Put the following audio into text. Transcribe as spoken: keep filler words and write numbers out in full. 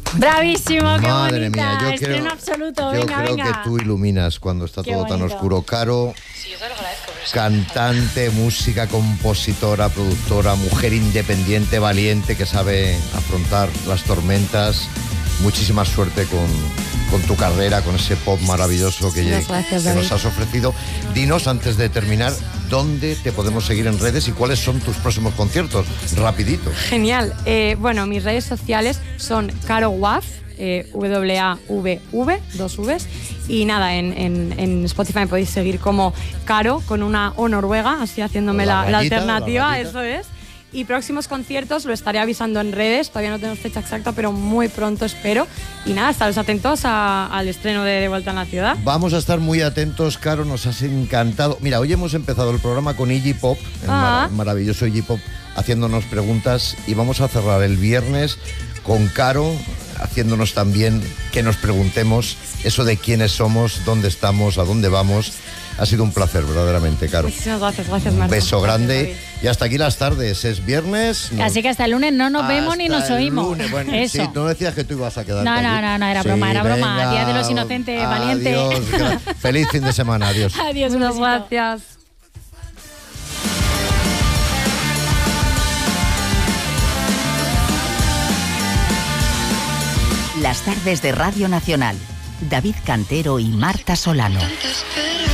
Bravísimo, qué Madre bonita. mía, yo Estreno creo, absoluto, yo venga, creo venga. que tú iluminas cuando está Qué todo tan bonito. oscuro. Caro, cantante, música, compositora, productora, mujer independiente, valiente, que sabe afrontar las tormentas. Muchísima suerte con, con tu carrera, con ese pop maravilloso que, Muchas gracias, que David. nos has ofrecido. Dinos, antes de terminar, dónde te podemos seguir en redes y cuáles son tus próximos conciertos. Rapidito. Genial. Eh, bueno, mis redes sociales son Caro Waf, eh, W A V V, dos Vs. Y nada, en, en, en Spotify me podéis seguir como Caro, con una O noruega, así haciéndome La la, la rayita, alternativa, la rayita. eso es. Y próximos conciertos lo estaré avisando en redes, todavía no tenemos fecha exacta, pero muy pronto espero. Y nada, estaros atentos a- al estreno de De Vuelta en la Ciudad. Vamos a estar muy atentos, Caro, nos has encantado. Mira, hoy hemos empezado el programa con Iggy Pop, el Ah. mar- maravilloso Iggy Pop, haciéndonos preguntas, y vamos a cerrar el viernes con Caro, haciéndonos también que nos preguntemos eso de quiénes somos, dónde estamos, a dónde vamos. Ha sido un placer, verdaderamente, Caro. Muchísimas gracias, gracias, Un Marta. beso Gracias, grande. David. Y hasta aquí las tardes. Es viernes. nos- Así que hasta el lunes no nos vemos ni hasta nos el oímos. lunes. Bueno, Eso. sí, tú no decías que tú ibas a quedar. No, no, no, no, era broma, era broma. Día de los Inocentes, valiente. Gra- Feliz fin de semana, adiós. Adiós, un Muchas besito. gracias. Las tardes de Radio Nacional. David Cantero y Marta Solano.